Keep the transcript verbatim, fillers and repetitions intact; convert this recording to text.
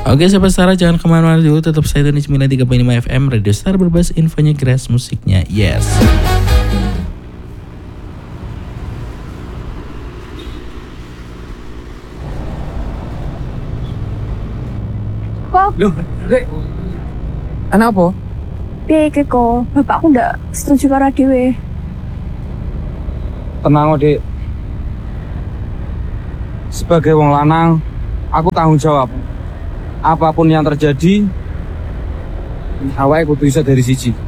Oke sahabat Star, jangan kemana-mana dulu, tetap stay tune di sembilan puluh tiga koma lima F M Radio Star, berbahas infonya, keras musiknya. Yes. Kok? Loh, Dek. Anak apa? Piye iki kok? Bapakku ndak setuju karo dhewe. Tenang, Dek. Sebagai wong lanang, aku tanggung jawab. Apapun yang terjadi, awake kudu iso dari siji.